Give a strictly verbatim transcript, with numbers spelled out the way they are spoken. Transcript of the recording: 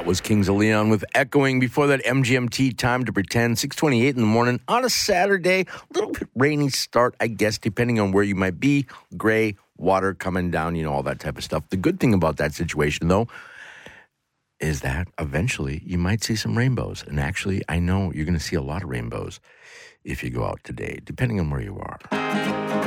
was Kings of Leon with Echoing. Before that, M G M T, Time to Pretend, six twenty-eight in the morning on a Saturday. A little bit rainy start, I guess, depending on where you might be. Gray, water coming down, you know, all that type of stuff. The good thing about that situation, though, is that eventually you might see some rainbows. And actually, I know you're going to see a lot of rainbows if you go out today, depending on where you are.